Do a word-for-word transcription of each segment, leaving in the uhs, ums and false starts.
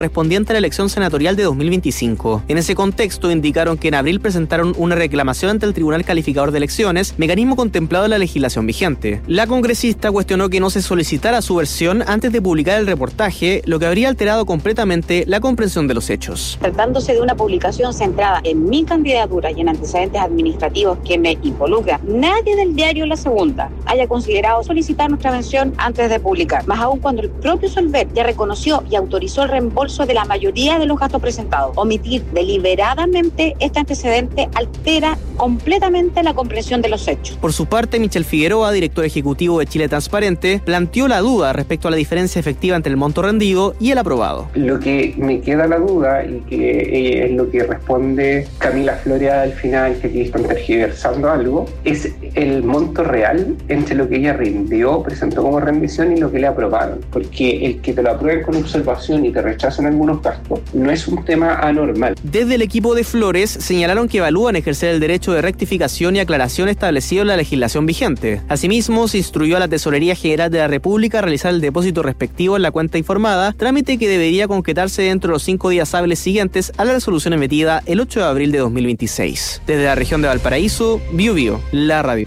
correspondiente a la elección senatorial de dos mil veinticinco. En ese contexto, indicaron que en abril presentaron una reclamación ante el Tribunal Calificador de Elecciones, mecanismo contemplado en la legislación vigente. La congresista cuestionó que no se solicitara su versión antes de publicar el reportaje, lo que habría alterado completamente la comprensión de los hechos. Tratándose de una publicación centrada en mi candidatura y en antecedentes administrativos que me involucran, nadie del diario La Segunda haya considerado solicitar nuestra versión antes de publicar, más aún cuando el propio Solver ya reconoció y autorizó el reembolso de la mayoría de los gastos presentados. Omitir deliberadamente este antecedente altera completamente la comprensión de los hechos. Por su parte, Michel Figueroa, director ejecutivo de Chile Transparente, planteó la duda respecto a la diferencia efectiva entre el monto rendido y el aprobado. Lo que me queda la duda, y que eh, es lo que responde Camila Flores al final, que aquí están tergiversando algo, es el monto real entre lo que ella rindió, presentó como rendición, y lo que le aprobaron. Porque el que te lo aprueben con observación y te rechazan algunos gastos no es un tema anormal. Desde el equipo de Flores señalaron que evalúan ejercer el derecho de rectificación y aclaración establecido en la legislación vigente. Asimismo, se instruyó a la Tesorería General de la República a realizar el depósito respectivo en la cuenta informada, trámite que debería concretarse dentro de los cinco días hábiles siguientes a la resolución emitida el ocho de abril de dos mil veintiséis. Desde la región de Valparaíso, Bio Bio, la radio.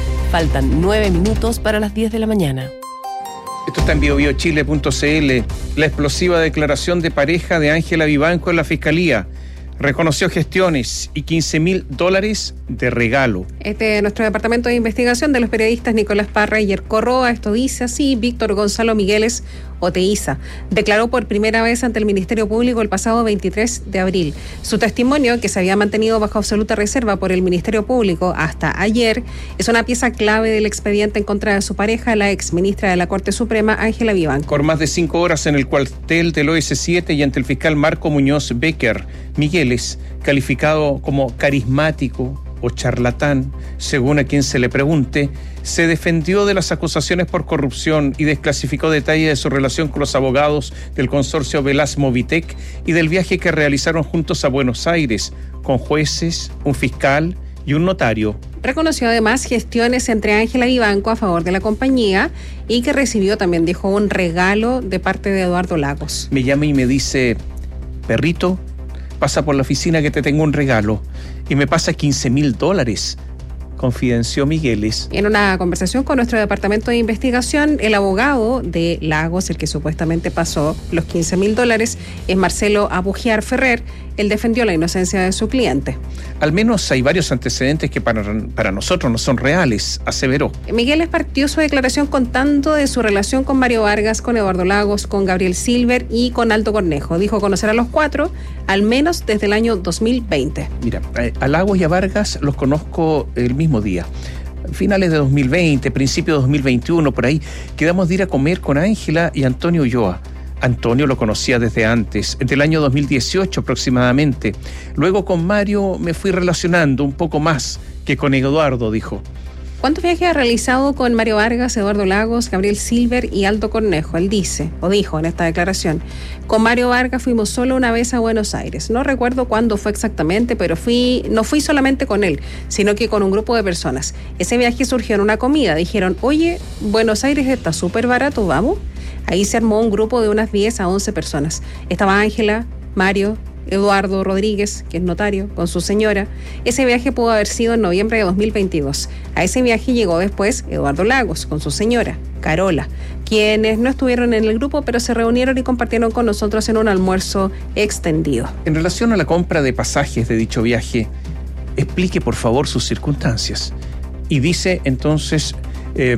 Faltan nueve minutos para las diez de la mañana. Esto está en bio bio chile punto c l. La explosiva declaración de pareja de Ángela Vivanco en la Fiscalía. Reconoció gestiones y quince mil dólares de regalo. Este es nuestro departamento de investigación de los periodistas Nicolás Parra y Yerko Roa. Esto dice así: Víctor Gonzalo Migueles Oteiza declaró por primera vez ante el Ministerio Público el pasado veintitrés de abril. Su testimonio, que se había mantenido bajo absoluta reserva por el Ministerio Público hasta ayer, es una pieza clave del expediente en contra de su pareja, la ex ministra de la Corte Suprema, Ángela Vivanco. Por más de cinco horas en el cuartel del O S siete y ante el fiscal Marco Muñoz Becker, Migueles, calificado como carismático o charlatán, según a quien se le pregunte, se defendió de las acusaciones por corrupción y desclasificó detalles de su relación con los abogados del consorcio Velas Movitec y del viaje que realizaron juntos a Buenos Aires, con jueces, un fiscal y un notario. Reconoció además gestiones entre Ángela Vivanco a favor de la compañía y que recibió, también dijo, un regalo de parte de Eduardo Lagos. Me llama y me dice: perrito, pasa por la oficina que te tengo un regalo, y me pasa quince mil dólares, confidenció Migueles. En una conversación con nuestro departamento de investigación, el abogado de Lagos, el que supuestamente pasó los quince mil dólares, es Marcelo Abugiar Ferrer. Él defendió la inocencia de su cliente. Al menos hay varios antecedentes que para, para nosotros no son reales, aseveró. Migueles partió su declaración contando de su relación con Mario Vargas, con Eduardo Lagos, con Gabriel Silver y con Aldo Cornejo. Dijo conocer a los cuatro, al menos desde el año dos mil veinte. Mira, a Lagos y a Vargas los conozco el mismo día. Finales de dos mil veinte, principio de dos mil veintiuno, por ahí, quedamos de ir a comer con Ángela y Antonio Ulloa. Antonio lo conocía desde antes, desde el año dos mil dieciocho aproximadamente. Luego con Mario me fui relacionando un poco más que con Eduardo, dijo. ¿Cuántos viajes ha realizado con Mario Vargas, Eduardo Lagos, Gabriel Silver y Aldo Cornejo? Él dice, o dijo en esta declaración: con Mario Vargas fuimos solo una vez a Buenos Aires. No recuerdo cuándo fue exactamente, pero fui, no fui solamente con él, sino que con un grupo de personas. Ese viaje surgió en una comida. Dijeron: oye, Buenos Aires está súper barato, ¿vamos? Ahí se armó un grupo de unas diez a once personas. Estaba Ángela, Mario, Eduardo Rodríguez, que es notario, con su señora. Ese viaje pudo haber sido en noviembre de dos mil veintidós. A ese viaje llegó después Eduardo Lagos, con su señora, Carola, quienes no estuvieron en el grupo, pero se reunieron y compartieron con nosotros en un almuerzo extendido. En relación a la compra de pasajes de dicho viaje, explique por favor sus circunstancias. Y dice entonces, eh,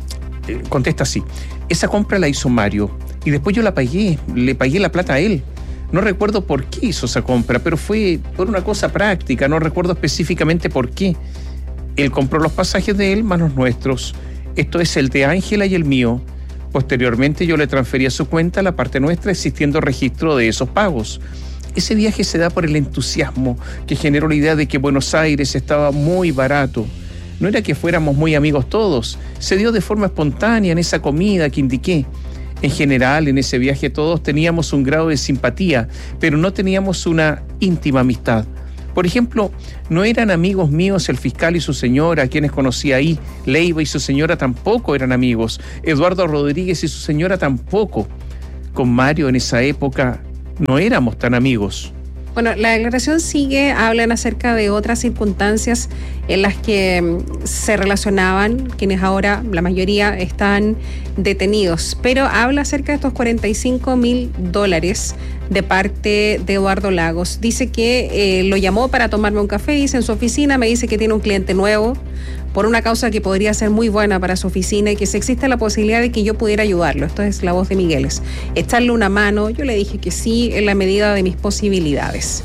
eh, contesta así: esa compra la hizo Mario y después yo la pagué, le pagué la plata a él. No recuerdo por qué hizo esa compra, pero fue por una cosa práctica, no recuerdo específicamente por qué. Él compró los pasajes de él más los nuestros, esto es el de Ángela y el mío. Posteriormente yo le transferí a su cuenta la parte nuestra, existiendo registro de esos pagos. Ese viaje se da por el entusiasmo que generó la idea de que Buenos Aires estaba muy barato. No era que fuéramos muy amigos todos, se dio de forma espontánea en esa comida que indiqué. En general, en ese viaje todos teníamos un grado de simpatía, pero no teníamos una íntima amistad. Por ejemplo, no eran amigos míos el fiscal y su señora, a quienes conocí ahí. Leiva y su señora tampoco eran amigos. Eduardo Rodríguez y su señora tampoco. Con Mario en esa época no éramos tan amigos. Bueno, la declaración sigue, hablan acerca de otras circunstancias en las que se relacionaban, quienes ahora, la mayoría, están detenidos, pero habla acerca de estos cuarenta y cinco mil dólares de parte de Eduardo Lagos. Dice que eh, lo llamó para tomarme un café, dice en su oficina, me dice que tiene un cliente nuevo por una causa que podría ser muy buena para su oficina y que si existe la posibilidad de que yo pudiera ayudarlo. Esto es la voz de Migueles. Echarle una mano, yo le dije que sí, en la medida de mis posibilidades.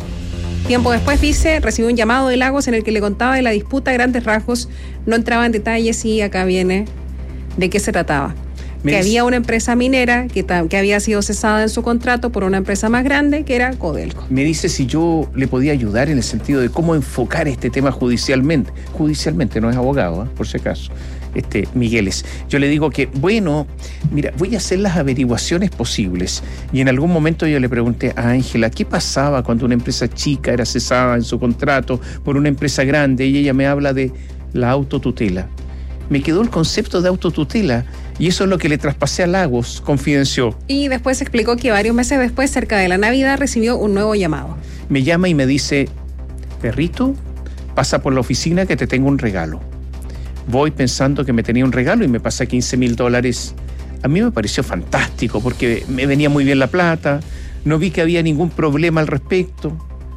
Tiempo después, dice, recibió un llamado de Lagos en el que le contaba de la disputa a grandes rasgos, no entraba en detalles y acá viene de qué se trataba. Me que dice... había una empresa minera que, que había sido cesada en su contrato por una empresa más grande que era Codelco. Me dice si yo le podía ayudar en el sentido de cómo enfocar este tema judicialmente. Judicialmente, no es abogado, ¿eh? Por si acaso. Este, Migueles. Yo le digo que, bueno, mira, voy a hacer las averiguaciones posibles. Y en algún momento yo le pregunté a Ángela, ¿qué pasaba cuando una empresa chica era cesada en su contrato por una empresa grande? Y ella me habla de la autotutela. Me quedó el concepto de autotutela y eso es lo que le traspasé a Lagos, confidenció. Y después explicó que varios meses después, cerca de la Navidad, recibió un nuevo llamado. Me llama y me dice, perrito, pasa por la oficina que te tengo un regalo. Voy pensando que me tenía un regalo y me pasa quince mil dólares. A mí me pareció fantástico porque me venía muy bien la plata, no vi que había ningún problema al respecto.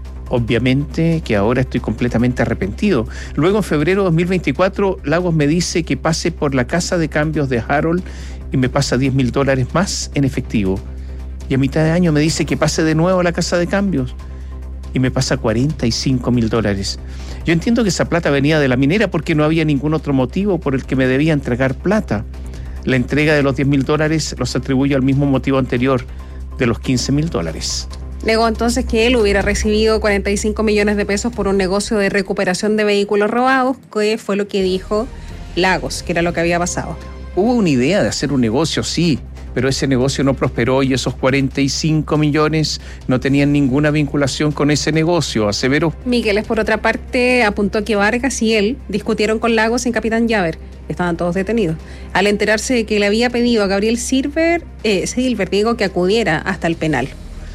Obviamente que ahora estoy completamente arrepentido. Luego en febrero de dos mil veinticuatro, Lagos me dice que pase por la casa de cambios de Harold y me pasa diez mil dólares más en efectivo. Y a mitad de año me dice que pase de nuevo a la casa de cambios y me pasa cuarenta y cinco mil dólares. Yo entiendo que esa plata venía de la minera porque no había ningún otro motivo por el que me debía entregar plata. La entrega de los diez mil dólares los atribuyo al mismo motivo anterior, de los quince mil dólares. Negó entonces que él hubiera recibido cuarenta y cinco millones de pesos por un negocio de recuperación de vehículos robados, que fue lo que dijo Lagos, que era lo que había pasado. Hubo una idea de hacer un negocio, sí, pero ese negocio no prosperó y esos cuarenta y cinco millones no tenían ninguna vinculación con ese negocio, aseveró. Migueles, por otra parte, apuntó que Vargas y él discutieron con Lagos en Capitán Llaver. Estaban todos detenidos. Al enterarse de que le había pedido a Gabriel Silver, eh, Silver, digo, que acudiera hasta el penal.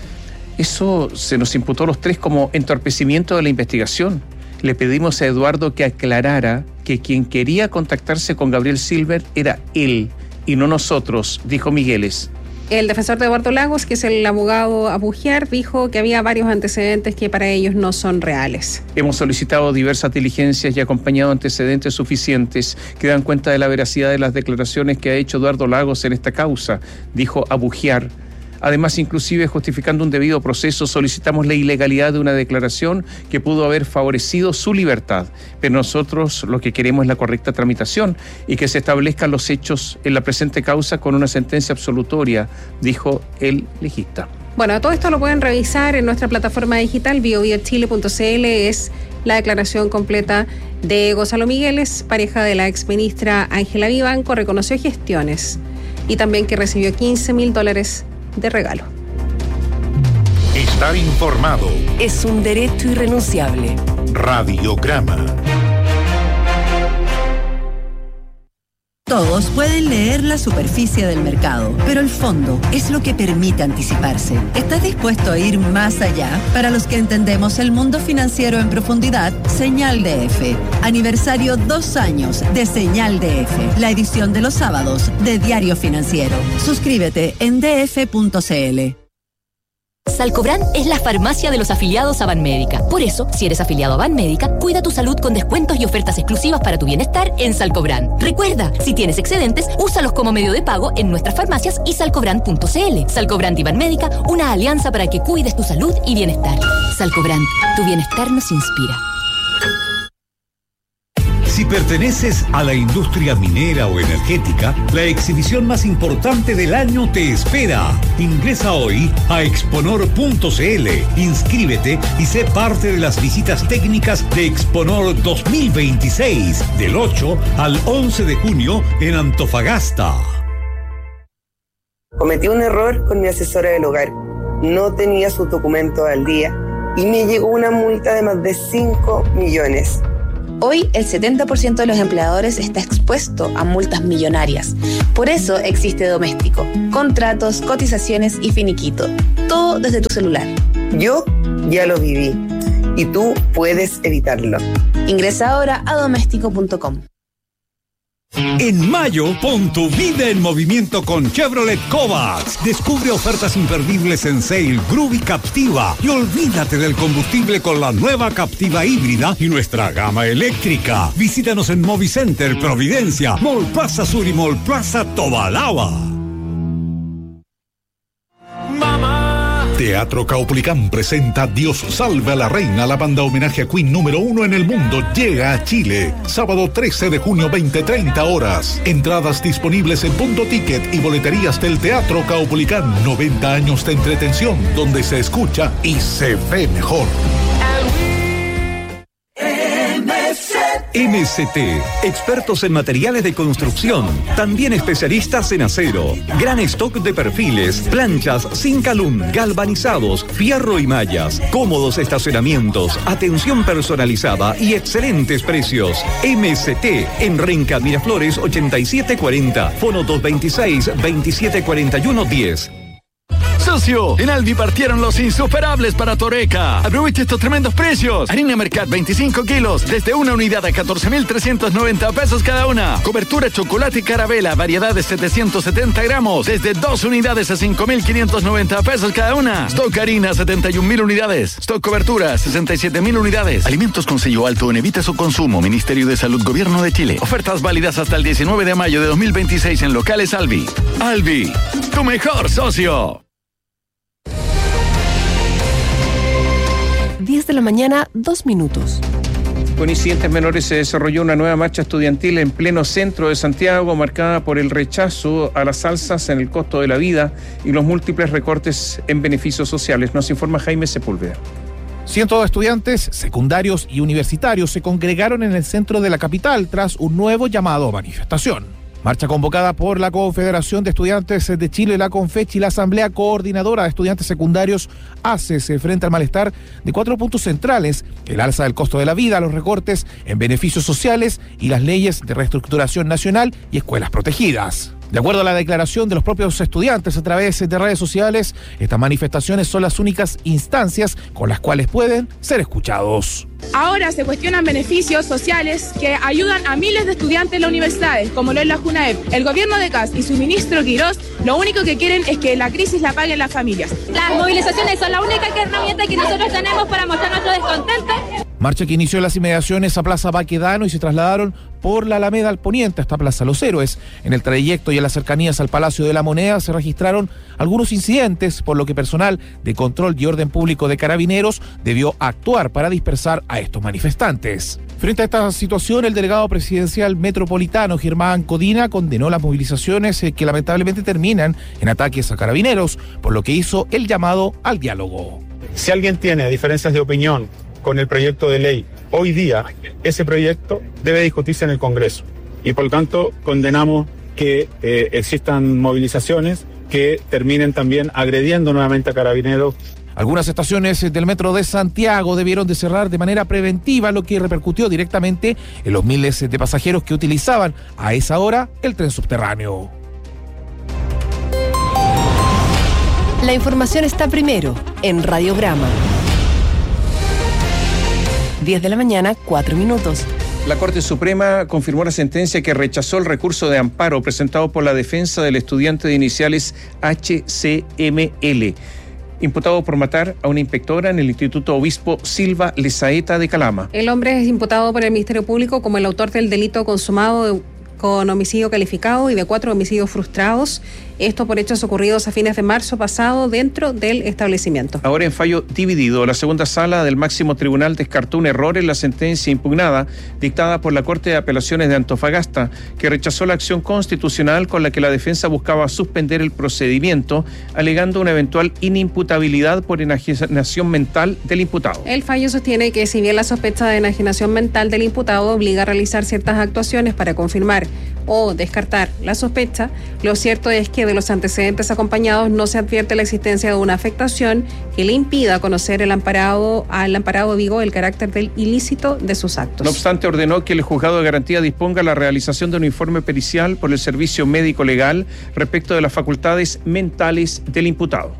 Eso se nos imputó a los tres como entorpecimiento de la investigación. Le pedimos a Eduardo que aclarara que quien quería contactarse con Gabriel Silver era él y no nosotros, dijo Migueles. El defensor de Eduardo Lagos, que es el abogado Abugiar, dijo que había varios antecedentes que para ellos no son reales. Hemos solicitado diversas diligencias y acompañado antecedentes suficientes que dan cuenta de la veracidad de las declaraciones que ha hecho Eduardo Lagos en esta causa, dijo Abugiar. Además, inclusive justificando un debido proceso, solicitamos la ilegalidad de una declaración que pudo haber favorecido su libertad. Pero nosotros lo que queremos es la correcta tramitación y que se establezcan los hechos en la presente causa con una sentencia absolutoria, dijo el legista. Bueno, todo esto lo pueden revisar en nuestra plataforma digital, bio bio chile punto c l. Es la declaración completa de Gonzalo Migueles, pareja de la exministra Ángela Vivanco. Reconoció gestiones y también que recibió quince mil dólares de regalo. Estar informado es un derecho irrenunciable. Radiograma. Todos pueden leer la superficie del mercado, pero el fondo es lo que permite anticiparse. ¿Estás dispuesto a ir más allá? Para los que entendemos el mundo financiero en profundidad, Señal D F. Aniversario dos años de Señal D F, la edición de los sábados de Diario Financiero. Suscríbete en d f punto c l. Salcobran es la farmacia de los afiliados a Banmédica. Por eso, si eres afiliado a Banmédica, cuida tu salud con descuentos y ofertas exclusivas para tu bienestar en Salcobran. Recuerda, si tienes excedentes, úsalos como medio de pago en nuestras farmacias y salcobran punto c l. Salcobran y Banmédica, una alianza para que cuides tu salud y bienestar. Salcobran, tu bienestar nos inspira. Si perteneces a la industria minera o energética, la exhibición más importante del año te espera. Ingresa hoy a exponor punto c l, inscríbete y sé parte de las visitas técnicas de Exponor dos mil veintiséis, del ocho al once de junio en Antofagasta. Cometí un error con mi asesora del hogar. No tenía sus documentos al día y me llegó una multa de más de cinco millones. Hoy el setenta por ciento de los empleadores está expuesto a multas millonarias. Por eso existe Doméstico. Contratos, cotizaciones y finiquito. Todo desde tu celular. Yo ya lo viví y tú puedes evitarlo. Ingresa ahora a doméstico punto com. En mayo, pon tu vida en movimiento con Chevrolet Kovacs. Descubre ofertas imperdibles en Sail, Groove y Captiva. Y olvídate del combustible con la nueva Captiva híbrida y nuestra gama eléctrica. Visítanos en Movicenter, Providencia, Mall Plaza Sur y Mall Plaza Tobalaba. Teatro Caupolicán presenta Dios salve a la reina. La banda homenaje a Queen número uno en el mundo llega a Chile. Sábado trece de junio, veinte treinta horas. Entradas disponibles en Punto Ticket y boleterías del Teatro Caupolicán. noventa años de entretención donde se escucha y se ve mejor. M S T, expertos en materiales de construcción, también especialistas en acero, gran stock de perfiles, planchas, Zincalum, galvanizados, fierro y mallas, cómodos estacionamientos, atención personalizada y excelentes precios. M S T en Renca Miraflores ochenta y siete cuarenta, fono dos veintiséis, veintisiete cuarenta y uno diez. Socio, en Alvi partieron los insuperables para Toreca. Aprovecha estos tremendos precios. Harina Mercat veinticinco kilos, desde una unidad a catorce mil trescientos noventa pesos cada una. Cobertura chocolate y carabela, variedad de setecientos setenta gramos, desde dos unidades a cinco mil quinientos noventa pesos cada una. Stock harina, setenta y un mil unidades. Stock cobertura, sesenta y siete mil unidades. Alimentos con sello alto en evita su consumo. Ministerio de Salud, Gobierno de Chile. Ofertas válidas hasta el diecinueve de mayo de dos mil veintiséis en locales Alvi. Alvi, tu mejor socio. diez de la mañana, dos minutos. Con incidentes menores se desarrolló una nueva marcha estudiantil en pleno centro de Santiago, marcada por el rechazo a las alzas en el costo de la vida y los múltiples recortes en beneficios sociales. Nos informa Jaime Sepúlveda. Cientos de estudiantes secundarios y universitarios se congregaron en el centro de la capital tras un nuevo llamado a manifestación. Marcha convocada por la Confederación de Estudiantes de Chile, la CONFECH, y la Asamblea Coordinadora de Estudiantes Secundarios, ACES, frente al malestar de cuatro puntos centrales: el alza del costo de la vida, los recortes en beneficios sociales y las leyes de reestructuración nacional y escuelas protegidas. De acuerdo a la declaración de los propios estudiantes a través de redes sociales, estas manifestaciones son las únicas instancias con las cuales pueden ser escuchados. Ahora se cuestionan beneficios sociales que ayudan a miles de estudiantes en las universidades, como lo es la JUNAEP. El gobierno de Kast y su ministro Quirós lo único que quieren es que la crisis la paguen las familias. Las movilizaciones son la única herramienta que nosotros tenemos para mostrar nuestro descontento. Marcha que inició en las inmediaciones a Plaza Baquedano y se trasladaron por la Alameda al Poniente hasta Plaza Los Héroes. En el trayecto y en las cercanías al Palacio de la Moneda se registraron algunos incidentes, por lo que personal de control y orden público de Carabineros debió actuar para dispersar a estos manifestantes. Frente a esta situación, el delegado presidencial metropolitano Germán Codina condenó las movilizaciones que lamentablemente terminan en ataques a Carabineros, por lo que hizo el llamado al diálogo. Si alguien tiene diferencias de opinión con el proyecto de ley, hoy día ese proyecto debe discutirse en el Congreso y por lo tanto condenamos que eh, existan movilizaciones que terminen también agrediendo nuevamente a Carabineros. Algunas estaciones del metro de Santiago debieron de cerrar de manera preventiva, lo que repercutió directamente en los miles de pasajeros que utilizaban a esa hora el tren subterráneo. La información está primero en Radiograma. diez de la mañana, cuatro minutos. La Corte Suprema confirmó la sentencia que rechazó el recurso de amparo presentado por la defensa del estudiante de iniciales H C M L, imputado por matar a una inspectora en el Instituto Obispo Silva Lezaeta de Calama. El hombre es imputado por el Ministerio Público como el autor del delito consumado de, con homicidio calificado y de cuatro homicidios frustrados. Esto por hechos ocurridos a fines de marzo pasado dentro del establecimiento. Ahora en fallo dividido, la segunda sala del máximo tribunal descartó un error en la sentencia impugnada dictada por la Corte de Apelaciones de Antofagasta, que rechazó la acción constitucional con la que la defensa buscaba suspender el procedimiento, alegando una eventual inimputabilidad por enajenación mental del imputado. El fallo sostiene que si bien la sospecha de enajenación mental del imputado obliga a realizar ciertas actuaciones para confirmar o descartar la sospecha, lo cierto es que de los antecedentes acompañados no se advierte la existencia de una afectación que le impida conocer el amparado, al amparado, digo, el carácter del ilícito de sus actos. No obstante, ordenó que el juzgado de garantía disponga la realización de un informe pericial por el servicio médico legal respecto de las facultades mentales del imputado.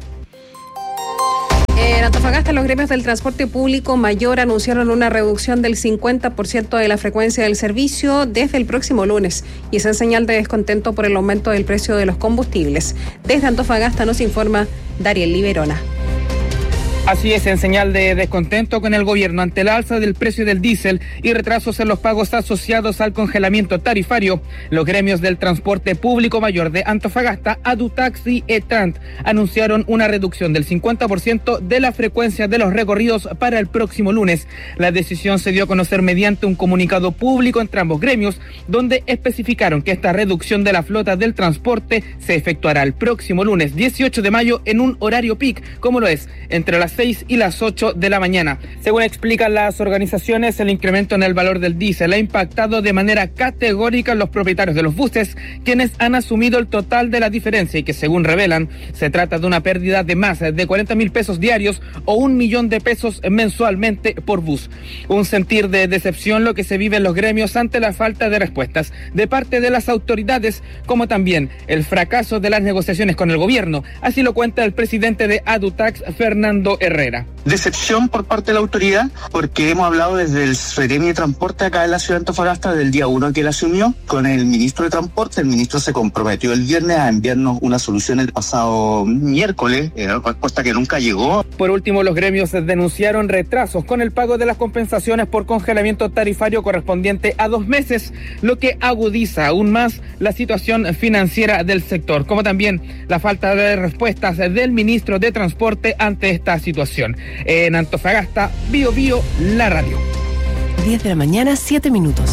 En Antofagasta, los gremios del transporte público mayor anunciaron una reducción del cincuenta por ciento de la frecuencia del servicio desde el próximo lunes, y es en señal de descontento por el aumento del precio de los combustibles. Desde Antofagasta nos informa Dariel Liberona. Así es, en señal de descontento con el gobierno ante el alza del precio del diésel y retrasos en los pagos asociados al congelamiento tarifario, los gremios del transporte público mayor de Antofagasta, Adutax y Etrant, anunciaron una reducción del cincuenta por ciento de la frecuencia de los recorridos para el próximo lunes. La decisión se dio a conocer mediante un comunicado público entre ambos gremios, donde especificaron que esta reducción de la flota del transporte se efectuará el próximo lunes dieciocho de mayo en un horario peak, como lo es entre las seis y las ocho de la mañana. Según explican las organizaciones, el incremento en el valor del diésel ha impactado de manera categórica a los propietarios de los buses, quienes han asumido el total de la diferencia y que, según revelan, se trata de una pérdida de más de cuarenta mil pesos diarios o un millón de pesos mensualmente por bus. Un sentir de decepción lo que se vive en los gremios ante la falta de respuestas de parte de las autoridades, como también el fracaso de las negociaciones con el gobierno. Así lo cuenta el presidente de Adutax, Fernando Herrera. Decepción por parte de la autoridad, porque hemos hablado desde el Seremi de Transporte acá en la ciudad de Antofagasta, del día uno que él asumió, con el ministro de Transporte. El ministro se comprometió el viernes a enviarnos una solución el pasado miércoles, eh, respuesta que nunca llegó. Por último, los gremios denunciaron retrasos con el pago de las compensaciones por congelamiento tarifario correspondiente a dos meses, lo que agudiza aún más la situación financiera del sector, como también la falta de respuestas del ministro de Transporte ante esta situación. En Antofagasta, Bio Bio, la radio. diez de la mañana, siete minutos.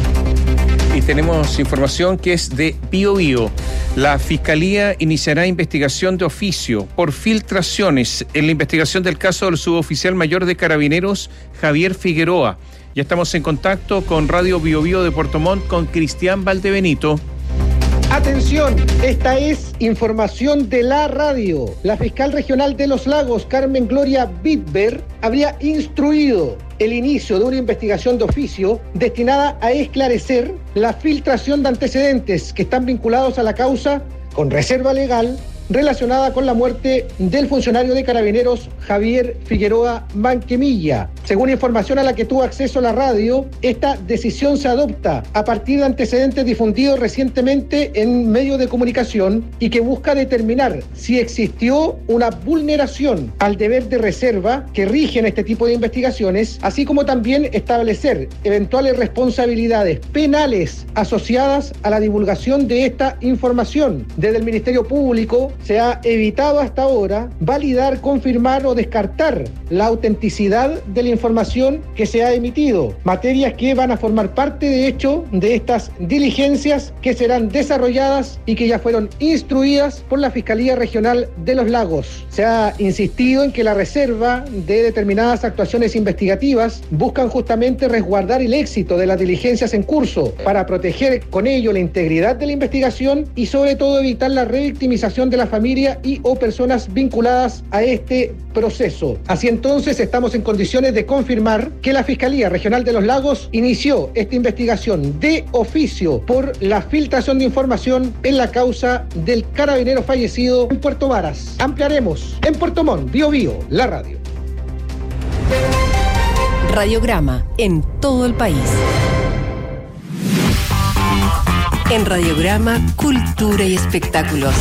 Y tenemos información que es de Bio Bio. La Fiscalía iniciará investigación de oficio por filtraciones en la investigación del caso del suboficial mayor de Carabineros, Javier Figueroa. Ya estamos en contacto con Radio Bio Bio de Puerto Montt con Cristian Valdebenito. Atención, esta es información de la radio. La fiscal regional de Los Lagos, Carmen Gloria Bitber, habría instruido el inicio de una investigación de oficio destinada a esclarecer la filtración de antecedentes que están vinculados a la causa con reserva legal relacionada con la muerte del funcionario de Carabineros Javier Figueroa Manquemilla. Según información a la que tuvo acceso la radio, esta decisión se adopta a partir de antecedentes difundidos recientemente en medios de comunicación y que busca determinar si existió una vulneración al deber de reserva que rige en este tipo de investigaciones, así como también establecer eventuales responsabilidades penales asociadas a la divulgación de esta información. Desde el Ministerio Público se ha evitado hasta ahora validar, confirmar o descartar la autenticidad de la información que se ha emitido, materias que van a formar parte de hecho de estas diligencias que serán desarrolladas y que ya fueron instruidas por la Fiscalía Regional de Los Lagos. Se ha insistido en que la reserva de determinadas actuaciones investigativas buscan justamente resguardar el éxito de las diligencias en curso para proteger con ello la integridad de la investigación y sobre todo evitar la revictimización de la familia y o personas vinculadas a este proceso. Así entonces estamos en condiciones de confirmar que la Fiscalía Regional de Los Lagos inició esta investigación de oficio por la filtración de información en la causa del carabinero fallecido en Puerto Varas. Ampliaremos en Puerto Montt, Bio Bio, la radio. Radiograma en todo el país. En Radiograma, cultura y espectáculos.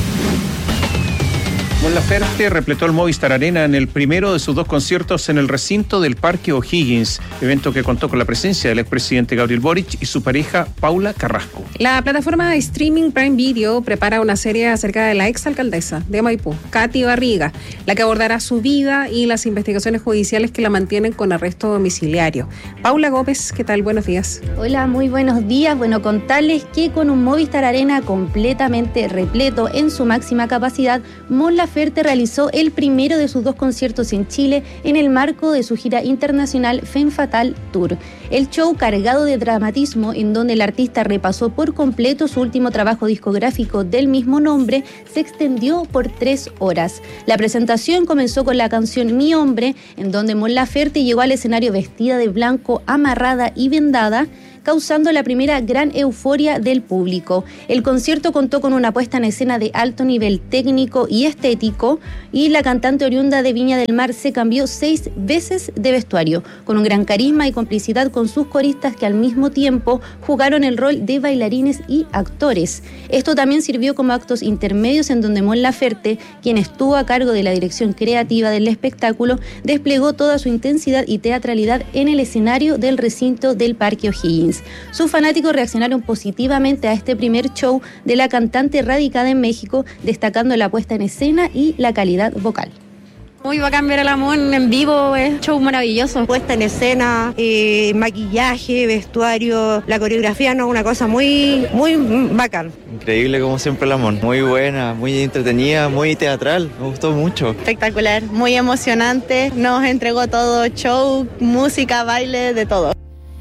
Mon Laferte repletó el Movistar Arena en el primero de sus dos conciertos en el recinto del Parque O'Higgins, evento que contó con la presencia del expresidente Gabriel Boric y su pareja Paula Carrasco. La plataforma de streaming Prime Video prepara una serie acerca de la exalcaldesa de Maipú, Katy Barriga, la que abordará su vida y las investigaciones judiciales que la mantienen con arresto domiciliario. Paula Gómez, ¿qué tal? Buenos días. Hola, muy buenos días. Bueno, contarles que con un Movistar Arena completamente repleto en su máxima capacidad, Mon Laferte Laferte realizó el primero de sus dos conciertos en Chile en el marco de su gira internacional Femme Fatale Tour. El show, cargado de dramatismo, en donde el artista repasó por completo su último trabajo discográfico del mismo nombre, se extendió por tres horas. La presentación comenzó con la canción Mi Hombre, en donde Mon Laferte llegó al escenario vestida de blanco, amarrada y vendada, causando la primera gran euforia del público. El concierto contó con una puesta en escena de alto nivel técnico y estético, y la cantante oriunda de Viña del Mar se cambió seis veces de vestuario, con un gran carisma y complicidad con sus coristas, que al mismo tiempo jugaron el rol de bailarines y actores. Esto también sirvió como actos intermedios en donde Mon Laferte, quien estuvo a cargo de la dirección creativa del espectáculo, desplegó toda su intensidad y teatralidad en el escenario del recinto del Parque O'Higgins. Sus fanáticos reaccionaron positivamente a este primer show de la cantante radicada en México, destacando la puesta en escena y la calidad vocal. Muy bacán ver a la Mon en vivo, es un show maravilloso. Puesta en escena, eh, maquillaje, vestuario, la coreografía, no, una cosa muy, muy bacán. Increíble como siempre la Mon, muy buena, muy entretenida, muy teatral, me gustó mucho. Espectacular, muy emocionante, nos entregó todo, show, música, baile, de todo.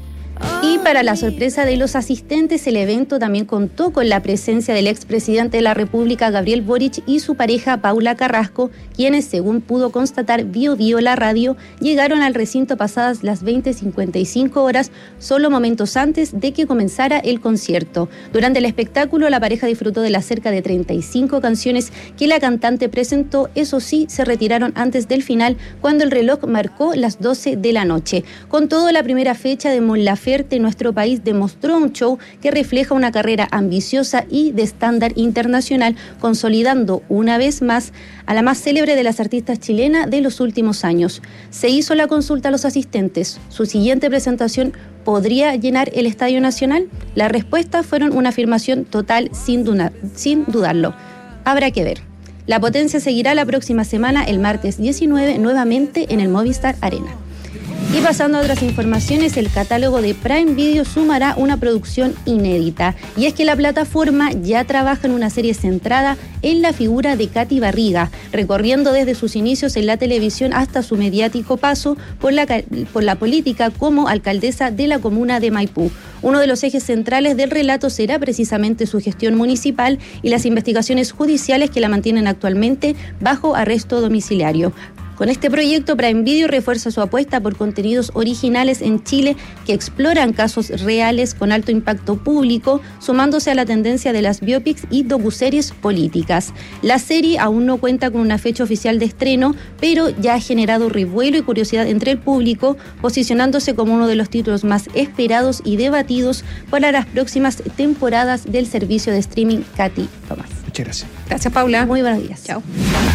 Y para la sorpresa de los asistentes, el evento también contó con la presencia del expresidente de la República, Gabriel Boric, y su pareja, Paula Carrasco, quienes, según pudo constatar Bio Bio la radio, llegaron al recinto pasadas las veinte cincuenta y cinco horas, solo momentos antes de que comenzara el concierto. Durante el espectáculo, la pareja disfrutó de las cerca de treinta y cinco canciones que la cantante presentó. Eso sí, se retiraron antes del final, cuando el reloj marcó las doce de la noche. Con todo, la primera fecha de Mon Laferte en nuestro país demostró un show que refleja una carrera ambiciosa y de estándar internacional, consolidando una vez más a la más célebre de las artistas chilenas de los últimos años. Se hizo la consulta a los asistentes. ¿Su siguiente presentación podría llenar el Estadio Nacional? La respuesta fueron una afirmación total, sin, dudar, sin dudarlo. Habrá que ver. La potencia seguirá la próxima semana, el martes diecinueve, nuevamente en el Movistar Arena. Y pasando a otras informaciones, el catálogo de Prime Video sumará una producción inédita. Y es que la plataforma ya trabaja en una serie centrada en la figura de Katy Barriga, recorriendo desde sus inicios en la televisión hasta su mediático paso por la, por la política como alcaldesa de la comuna de Maipú. Uno de los ejes centrales del relato será precisamente su gestión municipal y las investigaciones judiciales que la mantienen actualmente bajo arresto domiciliario. Con este proyecto, Prime Video refuerza su apuesta por contenidos originales en Chile que exploran casos reales con alto impacto público, sumándose a la tendencia de las biopics y docuseries políticas. La serie aún no cuenta con una fecha oficial de estreno, pero ya ha generado revuelo y curiosidad entre el público, posicionándose como uno de los títulos más esperados y debatidos para las próximas temporadas del servicio de streaming Katy Tomás. Muchas gracias. Gracias, Paula. Muy buenos días. Chao.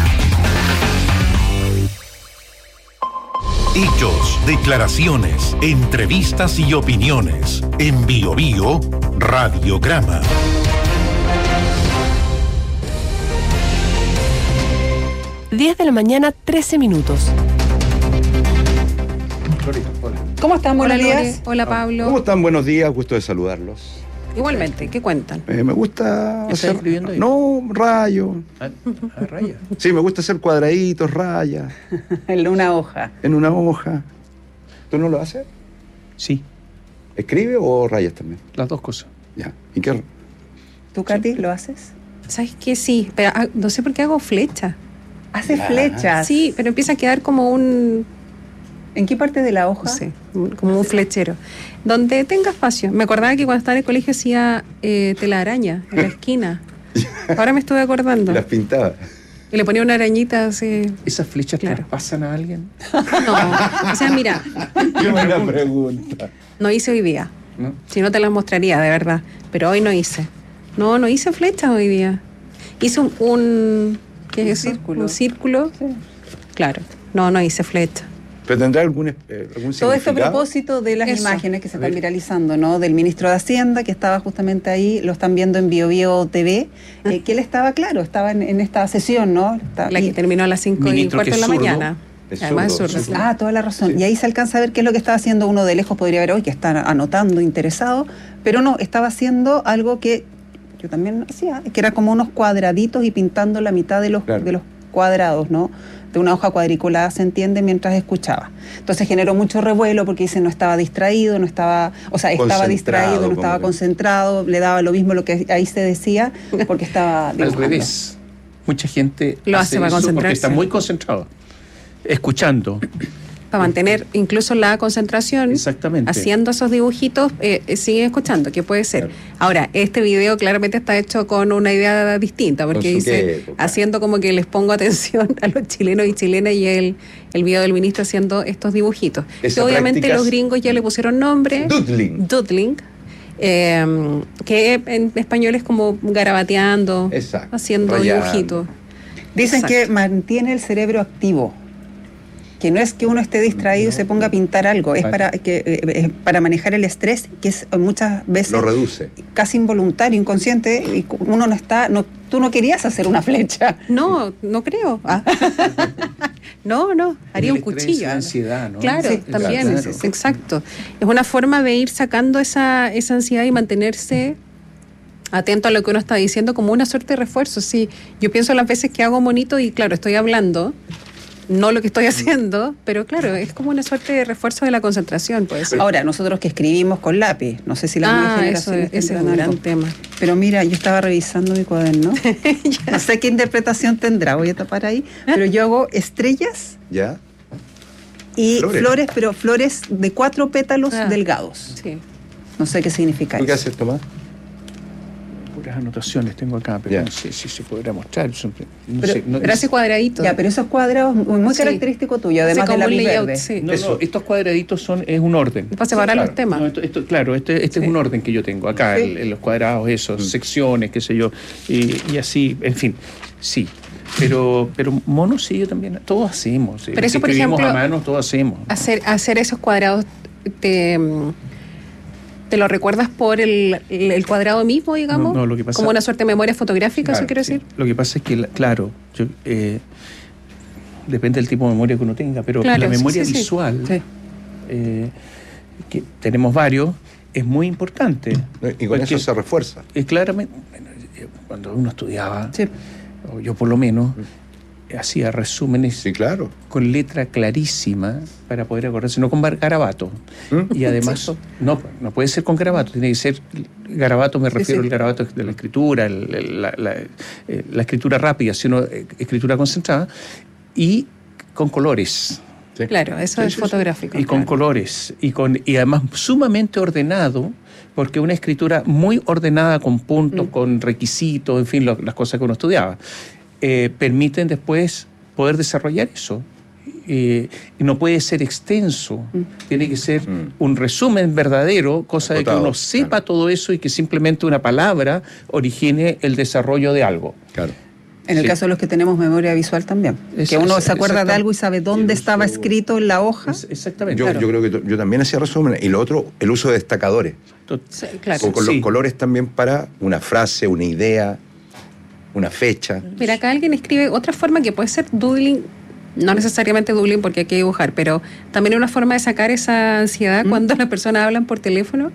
Hechos, declaraciones, entrevistas y opiniones. En Bio Bio, Radiograma. diez de la mañana, trece minutos. ¿Cómo están? Buenos Hola, días. Lore. Hola, Pablo. ¿Cómo están? Buenos días, gusto de saludarlos. Igualmente, ¿qué cuentan? Eh, me gusta ¿Estás hacer... escribiendo ahí? No, rayo. Ah, ah, raya. Sí, me gusta hacer cuadraditos, rayas. En una hoja. En una hoja. ¿Tú no lo haces? Sí. ¿Escribe o rayas también? Las dos cosas. Ya. ¿Y qué? ¿Tú, Katy, lo haces? ¿Sabes qué? Sí, pero ah, no sé por qué hago flecha. ¿Haces flechas? Sí, pero empieza a quedar como un... ¿En qué parte de la hoja? No sé, como un flechero. Donde tenga espacio. Me acordaba que cuando estaba en el colegio hacía eh, telaraña en la esquina. Ahora me estuve acordando. Las pintaba. Y le ponía una arañita así. ¿Esas flechas Claro. traspasan a alguien? No, o sea, mira, Qué buena pregunta. no hice hoy día. ¿No? Si no te las mostraría, de verdad. Pero hoy no hice. No, no hice flechas hoy día. Hice un... un ¿Qué es eso? círculo. Un círculo. Sí. Claro. No, no hice flecha. ¿Pero tendrá algún, eh, algún Todo esto a significado? propósito de las Eso. imágenes que se A están ver. viralizando, ¿no? Del ministro de Hacienda, que estaba justamente ahí, lo están viendo en Bio Bio T V, eh, que él estaba, claro, estaba en, en esta sesión, ¿no? Está- La que y- terminó a las cinco y Ministro cuarto que de la es zurdo. mañana. Es Además es zurdo, zurdo. sí. Ah, toda la razón. Sí. Y ahí se alcanza a ver qué es lo que estaba haciendo uno de lejos, podría ver hoy, que está anotando, interesado, pero no, estaba haciendo algo que yo también hacía, que era como unos cuadraditos y pintando la mitad de los, Claro. de los cuadrados, ¿no? De una hoja cuadriculada, se entiende, mientras escuchaba. Entonces generó mucho revuelo porque dice no estaba distraído, no estaba, o sea, estaba distraído, no estaba concentrado, le daba lo mismo lo que ahí se decía, porque estaba dibujando. Al revés. Mucha gente lo hace para concentrarse. Porque está muy concentrado, escuchando. Para mantener incluso la concentración, exactamente, haciendo esos dibujitos, eh, sigue escuchando, ¿qué puede ser? Claro. Ahora, este video claramente está hecho con una idea distinta, porque dice, haciendo como que les pongo atención a los chilenos y chilenas, y el, el video del ministro haciendo estos dibujitos. Que obviamente los gringos ya le pusieron nombre. Doodling. Doodling. Eh, que en español es como garabateando, exacto, haciendo rayando dibujitos. Dicen exacto, que mantiene el cerebro activo. Que no es que uno esté distraído y no se ponga a pintar algo, es para que eh, para manejar el estrés, que es muchas veces lo reduce, casi involuntario, inconsciente, y uno no está, no, tú no querías hacer una flecha. No, no creo. Ah. No, no, haría un cuchillo. La ansiedad, ¿no? Claro, sí, también, claro, claro. Es, exacto. Es una forma de ir sacando esa, esa ansiedad y mantenerse atento a lo que uno está diciendo como una suerte de refuerzo. Sí, yo pienso las veces que hago monito y claro, estoy hablando, no lo que estoy haciendo, pero claro, es como una suerte de refuerzo de la concentración, pues. Ahora, nosotros que escribimos con lápiz, no sé si las ah, nuevas generaciones ese es un gran tema. Pero mira, yo estaba revisando mi cuaderno, no sé qué interpretación tendrá, voy a tapar ahí, pero yo hago estrellas ¿ya? y flores, flores pero flores de cuatro pétalos ah, delgados. Sí. No sé qué significa eso. ¿Qué haces, Tomás? Puras anotaciones tengo acá, pero yeah, no sé si se podrá mostrar. No pero, sé, no, pero hace cuadraditos. Ya, pero esos cuadrados muy, muy sí, característico tuyo, además del lápiz verde. Sí. No, no, estos cuadraditos son es un orden. Para separar sí, claro, los temas. No, esto, esto, claro, este, este sí, es un orden que yo tengo acá, sí, el, el, los cuadrados, esos, mm, secciones, qué sé yo, y, y así, en fin, sí. Pero, pero monos sí, yo también, todos hacemos. Pero eso, por ejemplo, a mano, todos hacemos. Hacer, hacer esos cuadrados te... ¿Te lo recuerdas por el, el cuadrado mismo, digamos? No, no, lo que pasa, como una suerte de memoria fotográfica, claro, ¿eso quiero decir? Sí. Lo que pasa es que, claro, yo, eh, depende del tipo de memoria que uno tenga, pero claro, la memoria sí, sí, visual, sí, eh, que tenemos varios, es muy importante. Y con eso se refuerza. Eh, claramente, cuando uno estudiaba, sí, o yo por lo menos, hacía resúmenes, sí, claro, con letra clarísima para poder acordarse, no con garabato. ¿Mm? Y además, sí, no, no puede ser con garabato, tiene que ser garabato, me refiero sí, sí, al garabato de la escritura, el, el, la, la, la escritura rápida, sino escritura concentrada, y con colores. Sí. Claro, eso sí, es sí, fotográfico. Y claro, con colores, y, con, y además sumamente ordenado, porque una escritura muy ordenada, con puntos, mm, con requisitos, en fin, lo, las cosas que uno estudiaba. Eh, permiten después poder desarrollar eso. Eh, y no puede ser extenso, mm, tiene que ser mm, un resumen verdadero, cosa acotado, de que uno sepa, claro, todo eso y que simplemente una palabra origine el desarrollo de algo. Claro. En el sí, caso de los que tenemos memoria visual también, es, que uno es, se acuerda de algo y sabe dónde uso, estaba escrito en la hoja. Es, exactamente. Yo, claro, yo creo que yo también hacía resúmenes. Y lo otro, el uso de destacadores. Sí, claro, con, con sí, los colores también para una frase, una idea, una fecha. Mira, acá alguien escribe otra forma que puede ser doodling, no necesariamente doodling porque hay que dibujar, pero también una forma de sacar esa ansiedad ¿Mm? cuando las personas hablan por teléfono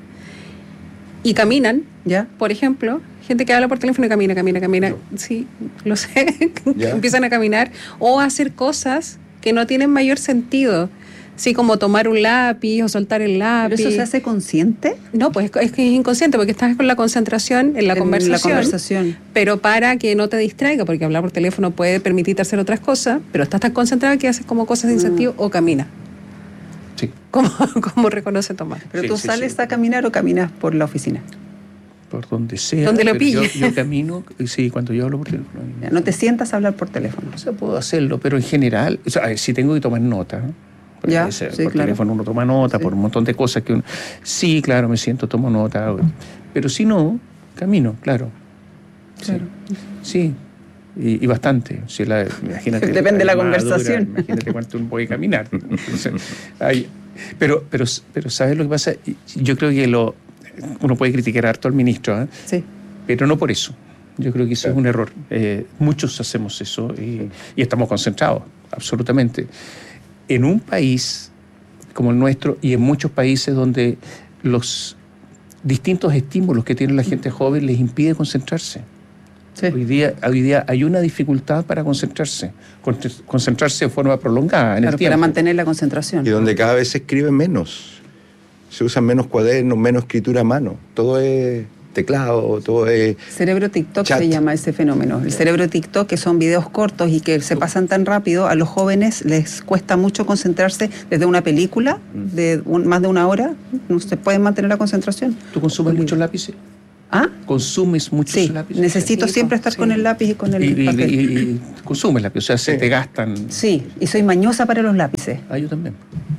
y caminan, ¿ya? Por ejemplo, gente que habla por teléfono y camina, camina, camina, no, sí, lo sé, empiezan a caminar o a hacer cosas que no tienen mayor sentido. Sí, como tomar un lápiz o soltar el lápiz. ¿Pero eso se hace consciente? No, pues es que es inconsciente porque estás con la concentración en la, en conversación, la conversación. Pero para que no te distraiga, porque hablar por teléfono puede permitirte hacer otras cosas, pero estás tan concentrado que haces como cosas sin mm. sentido o camina. Sí. Como, como reconoce Tomás. ¿Pero sí, tú sí, sales sí. a caminar o caminas por la oficina? Por donde sea. Donde lo pille. Yo, yo camino, sí, cuando yo hablo por teléfono. Ya, no te sientas a hablar por teléfono. O sea, puedo hacerlo, pero en general, o sea, si tengo que tomar nota, ¿no? Ya, sí, por claro, teléfono uno toma nota, sí, por un montón de cosas que uno... Sí, claro, me siento, tomo nota, pero si no, camino, claro. Claro. Sí, sí. Y, y bastante. Si la, imagínate, depende de la conversación. Dura, imagínate cuánto uno puede caminar. Entonces, hay, pero, pero, pero, ¿sabes lo que pasa? Yo creo que lo, uno puede criticar harto al ministro, ¿eh? Sí. Pero no por eso. Yo creo que eso claro, es un error. Eh, muchos hacemos eso y, y estamos concentrados, absolutamente. En un país como el nuestro y en muchos países donde los distintos estímulos que tiene la gente joven les impide concentrarse. Sí. Hoy día, hoy día hay una dificultad para concentrarse, concentrarse de forma prolongada en claro, el tiempo. Para mantener la concentración. Y donde cada vez se escribe menos. Se usan menos cuadernos, menos escritura a mano. Todo es teclado, todo es... Cerebro TikTok chat. Se llama ese fenómeno. El cerebro TikTok, que son videos cortos y que se pasan tan rápido, a los jóvenes les cuesta mucho concentrarse desde una película de un, más de una hora. No se pueden mantener la concentración. ¿Tú consumes muchos lápices? ¿Ah? ¿Consumes muchos sí, lápices? Necesito sí, siempre estar sí. con el lápiz y con el y, papel. Y, y, y consumes lápiz, o sea, se sí. te gastan... Sí, y soy mañosa para los lápices. Ah, yo también.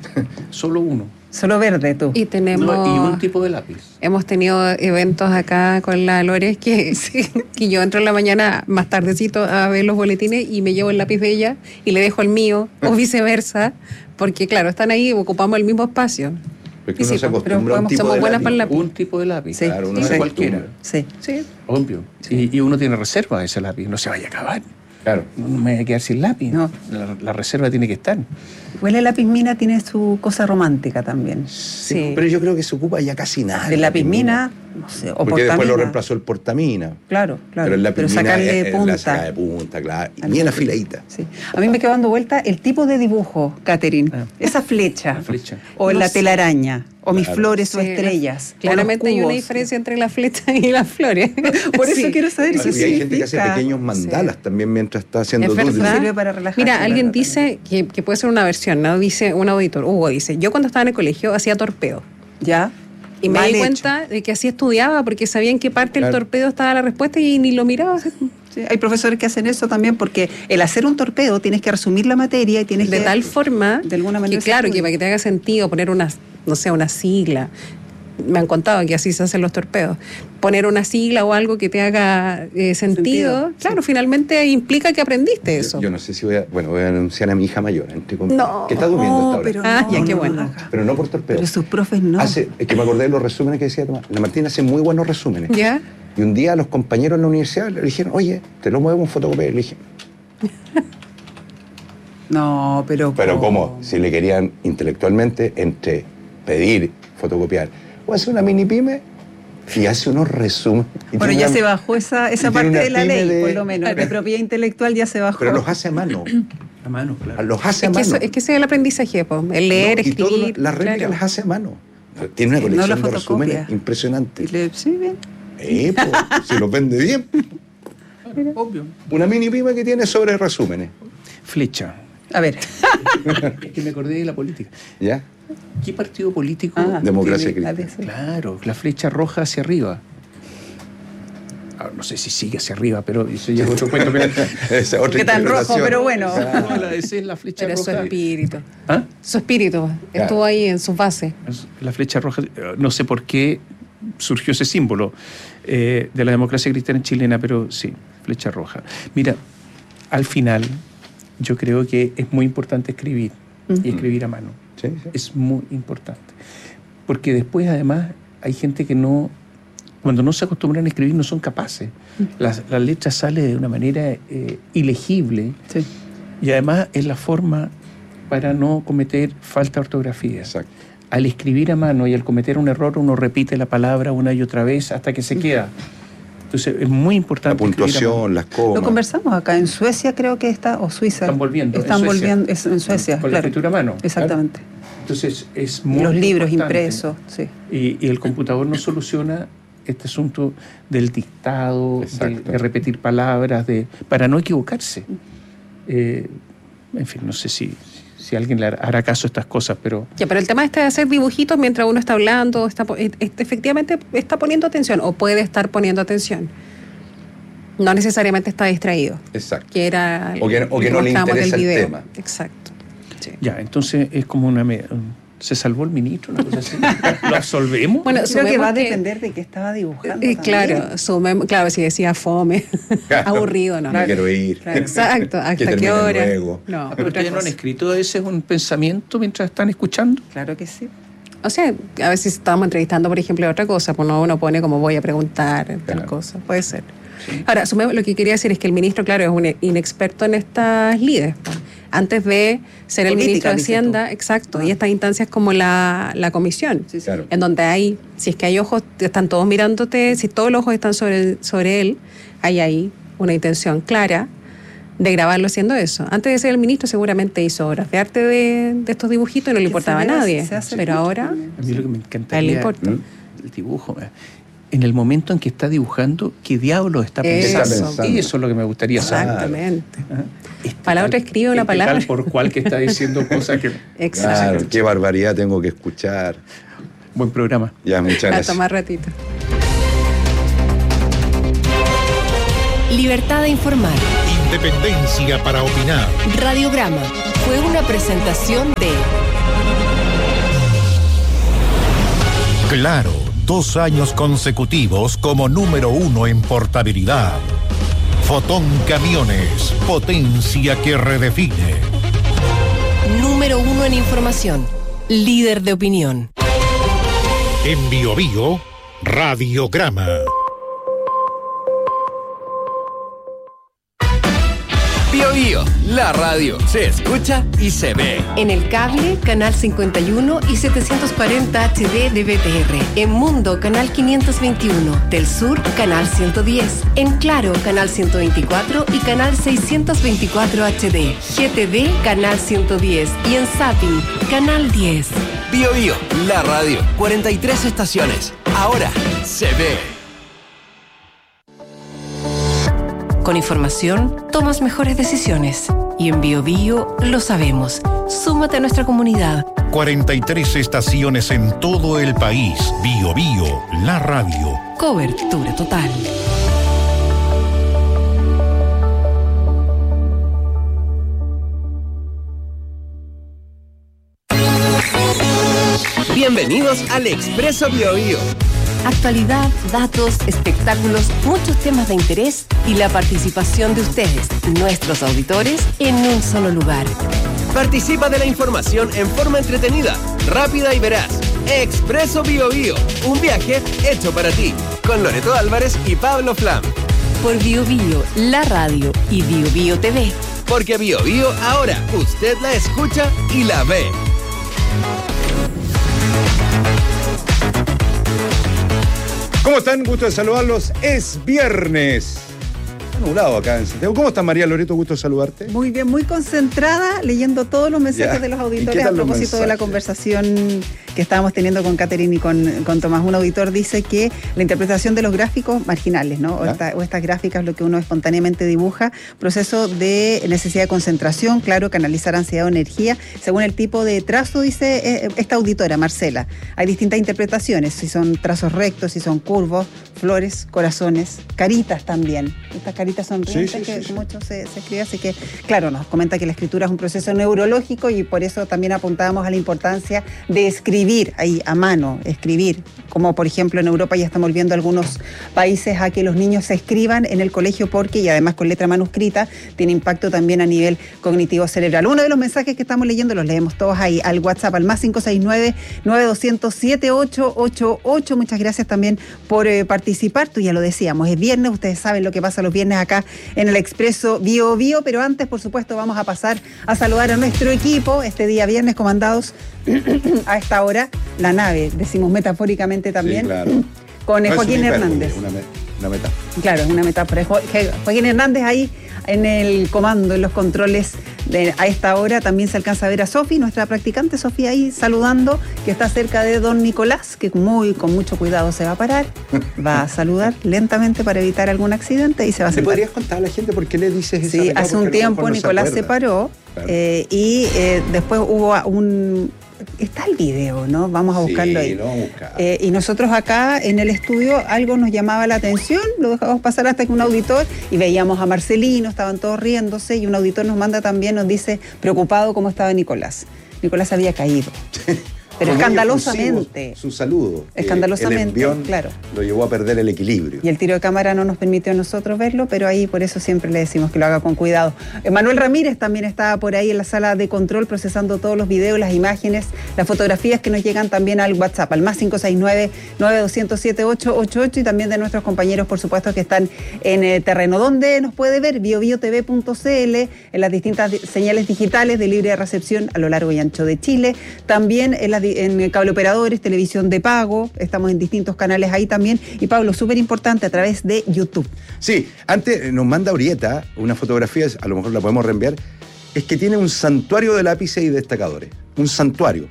Solo uno. Solo verde, tú. Y tenemos... No, y un tipo de lápiz. Hemos tenido eventos acá con la Lore que, sí, que yo entro en la mañana más tardecito a ver los boletines y me llevo el lápiz de ella y le dejo el mío, o viceversa, porque claro, están ahí, ocupamos el mismo espacio. Porque uno sí, se acostumbra a un tipo somos de buenas lápiz. para el lápiz. Un tipo de lápiz, sí. claro, uno sí. hace cualquiera. Sí. Sí. Obvio. Sí. Y, y uno tiene reserva de ese lápiz, no se vaya a acabar. Claro. No me voy a quedar sin lápiz. No. La, la reserva tiene que estar. Igual el lápiz mina tiene su cosa romántica también. Sí. sí. Pero yo creo que se ocupa ya casi nada. El lápiz mina, no sé, o porque portamina. Después lo reemplazó el portamina. Claro, claro. Pero el lápiz pero mina sacarle es, punta. La saca de punta, claro. Y bien afiladita. Sí. A mí me quedó dando vuelta el tipo de dibujo, Catherine. Ah. Esa flecha. La flecha. O no la sé. telaraña. O mis claro. flores sí, o estrellas. Claramente o hay una diferencia entre la flecha y las flores. Por eso sí. quiero saber sí, si y hay gente que hace pequeños mandalas sí. también mientras está haciendo doodles. Sirve para relajar. Mira, alguien dice que, que puede ser una versión, ¿no? Dice un auditor, Hugo dice, yo cuando estaba en el colegio hacía torpedo. ¿Ya? Y me Mal di hecho. cuenta de que así estudiaba porque sabía en qué parte claro. del torpedo estaba la respuesta y ni lo miraba. Sí, hay profesores que hacen eso también porque el hacer un torpedo tienes que resumir la materia y tienes de que... tal forma de alguna manera que claro, que para que te haga sentido poner una, no sé, una sigla. Me han contado que así se hacen los torpedos. Poner una sigla o algo que te haga eh, sentido, sentido, claro, sí. finalmente implica que aprendiste eso. Yo, yo no sé si voy a, bueno, voy a anunciar a mi hija mayor, entre con, no, que está durmiendo no, esta hora. Pero ah, no, ya, qué no, bueno. No, pero no por torpedo. Pero sus profes no. Hace, es que me acordé de los resúmenes que decía Tomás. La Martina hace muy buenos resúmenes. ¿Ya? Y un día a los compañeros en la universidad le dijeron, oye, te lo muevo un fotocopiador. Le dije, no, pero... Pero ¿cómo? Si le querían intelectualmente entre pedir, fotocopiar, o hace una mini pyme y hace unos resúmenes. Bueno, ya una, se bajó esa, esa parte de la ley, de, por lo menos. De propiedad intelectual ya se bajó. Pero los hace a mano. A mano, claro. Los hace a es mano. Que eso, es que ese es el aprendizaje, po. El leer, no, y escribir. Todas las réplicas claro. las hace a mano. Tiene una colección no de resúmenes impresionante. Y le, sí, bien. Eh, pues, se los vende bien. Obvio. Una mini pyme que tiene sobre resúmenes. Flecha. A ver. Es que me acordé de la política. ¿Ya? ¿Qué partido político? Ah, Democracia Cristiana. Claro, la flecha roja hacia arriba. Ahora, no sé si sigue hacia arriba, pero eso ya es otro cuento. Esa otra ¿Qué tan rojo? Pero bueno. No, la, esa es la flecha pero roja. Su espíritu. ¿Ah? Su espíritu estuvo ahí en su base. La flecha roja, no sé por qué surgió ese símbolo eh, de la democracia cristiana chilena, pero sí, flecha roja. Mira, al final yo creo que es muy importante escribir uh-huh. y escribir a mano. Sí, sí. Es muy importante. Porque después, además, hay gente que no, cuando no se acostumbran a escribir, no son capaces. Uh-huh. La, la letra sale de una manera eh, ilegible sí. y además es la forma para no cometer falta de ortografía. Exacto. Al escribir a mano y al cometer un error, uno repite la palabra una y otra vez hasta que se queda. Entonces, es muy importante. La puntuación, las comas. Lo conversamos acá. En Suecia creo que está, o Suiza. Están volviendo. Están en volviendo, es en Suecia. Con claro. la escritura a mano. Exactamente. Claro. Entonces, es muy Los libros importante. impresos, sí. Y, y el computador no soluciona este asunto del dictado, de, de repetir palabras, de para no equivocarse. Eh, en fin, no sé si... si alguien le hará caso a estas cosas, pero... Ya, pero el tema este de hacer dibujitos mientras uno está hablando, está, efectivamente está poniendo atención o puede estar poniendo atención. No necesariamente está distraído. Exacto. Que era o que, o que no le interesa el tema. Exacto. Sí. Ya, entonces es como una... ¿Se salvó el ministro? Una cosa así. ¿Lo absolvemos? Bueno, creo que va a depender que, de qué estaba dibujando. Eh, claro, sumemos, claro, si decía fome, claro, aburrido, ¿no? No quiero ir. Claro, exacto, ¿hasta qué hora? Luego. No, pero ustedes no han escrito, ese es un pensamiento mientras están escuchando. Claro que sí. O sea, a veces estábamos entrevistando, por ejemplo, otra cosa, pues no uno pone como voy a preguntar, tal claro. cosa, puede ser. Sí. Ahora, sumemos, lo que quería decir es que el ministro, claro, es un inexperto en estas lides. Antes de ser el ministro de Hacienda, exacto, ah. y estas instancias como la, la comisión, sí, sí. Claro. en donde hay, si es que hay ojos, están todos mirándote, si todos los ojos están sobre, sobre él, hay ahí una intención clara de grabarlo haciendo eso. Antes de ser el ministro seguramente hizo obras de arte de, de estos dibujitos y no le importaba a nadie. Pero ahora A mí lo que me a él encantaría le importa. el dibujo. En el momento en que está dibujando, ¿qué diablo está Eso. pensando? Y eso es lo que me gustaría saber. Exactamente. Este Para la otra escribe una este palabra. tal por cual que está diciendo cosas que... Exacto. Claro, qué barbaridad tengo que escuchar. Buen programa. Ya, muchas A gracias. tomar ratito. Libertad de informar. Independencia para opinar. Radiograma fue una presentación de Claro, dos años consecutivos como número uno en portabilidad. Fotón Camiones, potencia que redefine. número uno en información, líder de opinión. En Bio Bio, Radiograma. Bio Bio, la radio se escucha y se ve. En el cable, canal cincuenta y uno y setecientos cuarenta H D de B T R. En Mundo, canal quinientos veintiuno. Del Sur, canal ciento diez. En Claro, canal ciento veinticuatro y canal seiscientos veinticuatro H D. G T V, canal ciento diez. Y en Zapping, canal diez. Bio Bio, la radio, cuarenta y tres estaciones. Ahora se ve. Con información, tomas mejores decisiones. Y en Bio Bio lo sabemos. Súmate a nuestra comunidad. cuarenta y tres estaciones en todo el país. Bio Bio, la radio. Cobertura total. Bienvenidos al Expreso Bio Bio. Actualidad, datos, espectáculos, muchos temas de interés y la participación de ustedes, nuestros auditores, en un solo lugar. Participa de la información en forma entretenida, rápida y veraz. Expreso Bio Bio, un viaje hecho para ti, con Loreto Álvarez y Pablo Flam. Por Bio Bio, la radio y Bio Bio T V. Porque Bio Bio ahora usted la escucha y la ve. ¿Cómo están? Gusto de saludarlos. Es viernes. Está nublado acá en Santiago. ¿Cómo estás, María Loreto? Gusto de saludarte. Muy bien, muy concentrada leyendo todos los mensajes Ya. de los ¿Y qué auditores tal a los propósito de la mensajes? conversación que estábamos teniendo con Catherine y con, con Tomás. Un auditor dice que la interpretación de los gráficos marginales, ¿no? O, ¿Ya? esta- o estas gráficas, lo que uno espontáneamente dibuja, proceso de necesidad de concentración, claro, canalizar ansiedad o energía, según el tipo de trazo, dice eh, esta auditora, Marcela. Hay distintas interpretaciones, si son trazos rectos, si son curvos, flores, corazones, caritas también. Estas caritas sonrientes Sí, sí, que sí, sí. mucho se, se escribe, así que, claro, nos comenta que la escritura es un proceso neurológico y por eso también apuntábamos a la importancia de escribir ahí a mano, escribir, como por ejemplo en Europa ya estamos viendo algunos países a que los niños se escriban en el colegio porque, y además con letra manuscrita, tiene impacto también a nivel cognitivo cerebral. Uno de los mensajes que estamos leyendo los leemos todos ahí al WhatsApp, al más cinco seis nueve, nueve dos cero cero, siete ocho ocho ocho. Muchas gracias también por eh, participar. Tú ya lo decíamos, es viernes, ustedes saben lo que pasa los viernes acá en el Expreso Bio Bio, pero antes, por supuesto, vamos a pasar a saludar a nuestro equipo este día viernes, comandados a esta hora, la nave, decimos metafóricamente también, Sí, claro. con eh, No es Joaquín una hipérbole, Hernández. Una, me- una meta. Claro, es una metáfora. Jo- Je- Joaquín Hernández ahí en el comando, en los controles de, a esta hora. También se alcanza a ver a Sofi, nuestra practicante Sofía ahí saludando, que está cerca de don Nicolás, que muy con mucho cuidado se va a parar, va a saludar lentamente para evitar algún accidente y se va a ¿Le sentar. podrías contar a la gente por qué le dices esa Sí, metáfora? hace un Porque a lo tiempo mejor no se Nicolás se acuerda. paró Claro. eh, y eh, después hubo un... Está el video, ¿no? Vamos a buscarlo Sí, ahí. lo vamos a buscar. Eh, y nosotros acá en el estudio algo nos llamaba la atención, lo dejamos pasar hasta que un auditor, y veíamos a Marcelino, estaban todos riéndose, y un auditor nos manda también, nos dice, preocupado cómo estaba Nicolás. Nicolás había caído. Pero Fue muy escandalosamente. efusivo Su saludo. que Escandalosamente, el envión claro. lo llevó a perder el equilibrio. Y el tiro de cámara no nos permitió a nosotros verlo, pero ahí por eso siempre le decimos que lo haga con cuidado. Manuel Ramírez también estaba por ahí en la sala de control procesando todos los videos, las imágenes, las fotografías que nos llegan también al WhatsApp, al más cinco seis nueve, nueve dos cero cero, siete ocho ocho ocho, y también de nuestros compañeros, por supuesto, que están en el terreno. ¿Dónde nos puede ver? bio bio t v punto c l, en las distintas di- señales digitales de libre recepción a lo largo y ancho de Chile, también en las en cable operadores, televisión de pago, estamos en distintos canales ahí también. Y Pablo, súper importante, a través de YouTube. Sí, antes nos manda Urieta una fotografía, a lo mejor la podemos reenviar, es que tiene un santuario de lápices y destacadores. Un santuario.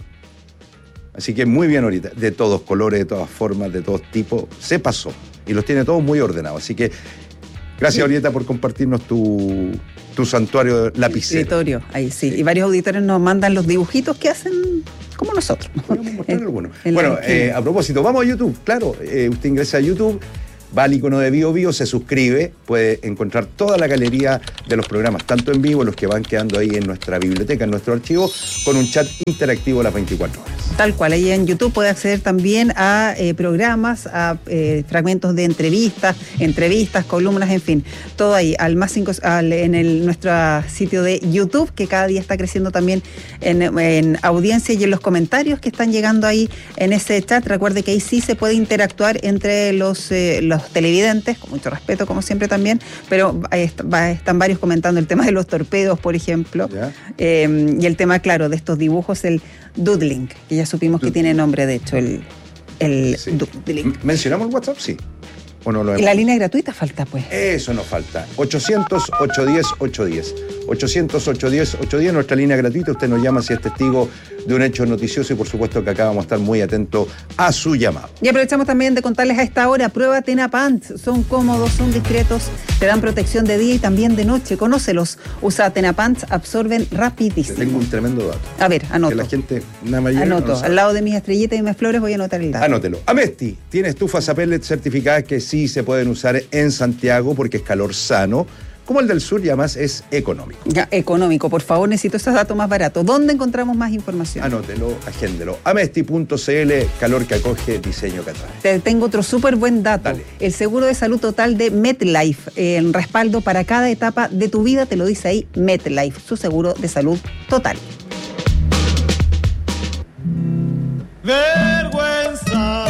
Así que muy bien ahorita, de todos colores, de todas formas, de todos tipos, se pasó. Y los tiene todos muy ordenados. Así que gracias, sí. Orieta, por compartirnos tu, tu santuario lapicero. Escritorio, ahí sí. Y varios auditores nos mandan los dibujitos que hacen como nosotros. Bueno, bueno eh, a propósito, vamos a YouTube. Claro, eh, usted ingresa a YouTube, va al icono de Bio Bio, se suscribe, puede encontrar toda la galería de los programas, tanto en vivo, los que van quedando ahí en nuestra biblioteca, en nuestro archivo, con un chat interactivo las veinticuatro horas. Tal cual, ahí en YouTube puede acceder también a eh, programas, a eh, fragmentos de entrevistas, entrevistas, columnas, en fin, todo ahí, al más cinco, al, en el, nuestro sitio de YouTube, que cada día está creciendo también en, en audiencia y en los comentarios que están llegando ahí en ese chat. Recuerde que ahí sí se puede interactuar entre los, eh, los televidentes, con mucho respeto como siempre también, pero ahí está, están varios comentando el tema de los torpedos, por ejemplo, eh, y el tema, claro, de estos dibujos, el doodling, que ya supimos que tiene nombre, de hecho, el, el sí. doodling. ¿Mencionamos el WhatsApp? Sí. ¿O no lo hemos? Y la línea gratuita falta, pues. Eso nos falta. ochocientos, ochocientos diez, ochocientos diez. ochocientos, ochocientos diez, ochocientos diez, nuestra línea gratuita. Usted nos llama si es testigo de un hecho noticioso y por supuesto que acá vamos a estar muy atentos a su llamado. Y aprovechamos también de contarles a esta hora, prueba Tenapants. Son cómodos, son discretos, te dan protección de día y también de noche. Conócelos. Usa Tenapants, absorben rapidísimo. Te tengo un tremendo dato. A ver, anoto. Que la gente, una mayoría Anoto. No Al lado de mis estrellitas y mis flores voy a anotar el dato. Anótelo. Amesti tiene estufas a pellet certificadas que sí se pueden usar en Santiago porque es calor sano, como el del sur y además es económico. Ya, económico, por favor, necesito esos datos más baratos. ¿Dónde encontramos más información? Anótelo, agéndelo. Amesti punto c l, calor que acoge, diseño que atrae. Te tengo otro súper buen dato. Dale. El seguro de salud total de MetLife, eh, en respaldo para cada etapa de tu vida, te lo dice ahí MetLife, su seguro de salud total. Vergüenza.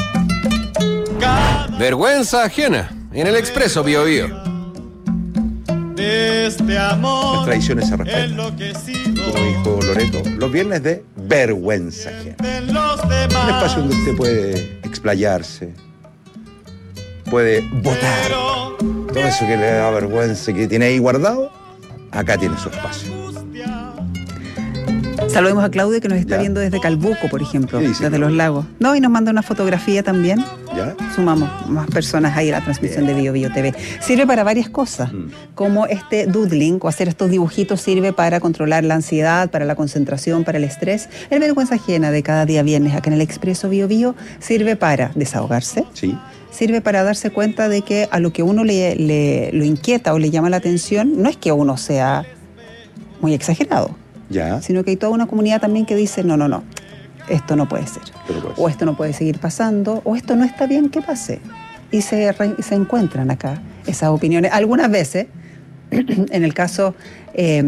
Vergüenza ajena en el Expreso Bio Bio. De este amor. Las tradiciones se respetan. Como dijo Loreto, los viernes de vergüenza ajena. Un espacio donde usted puede explayarse, puede votar todo eso que le da vergüenza, que tiene ahí guardado. Acá tiene su espacio. Saludemos a Claudia, que nos está ya. viendo desde Calbuco, por ejemplo, desde Claudia? Los Lagos. No, y nos manda una fotografía también. ¿Ya? Sumamos más personas ahí a la transmisión Bien. de Bio Bio T V. Sirve para varias cosas, mm. como este doodling, o hacer estos dibujitos, sirve para controlar la ansiedad, para la concentración, para el estrés. El vergüenza ajena de cada día viernes acá en el Expreso Bio Bio sirve para desahogarse. Sí. Sirve para darse cuenta de que a lo que uno le, le lo inquieta o le llama la atención, no es que uno sea muy exagerado. Ya. Sino que hay toda una comunidad también que dice, no, no, no, esto no puede ser. Puede o esto no puede seguir pasando, o esto no está bien que pase. Y se, re, se encuentran acá esas opiniones. Algunas veces, en el caso eh,